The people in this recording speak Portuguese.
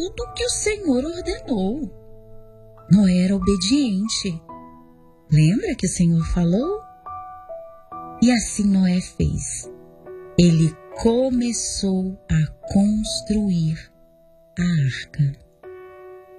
tudo que o Senhor ordenou. Noé era obediente. Lembra que o Senhor falou? E assim Noé fez. Ele começou a construir a arca.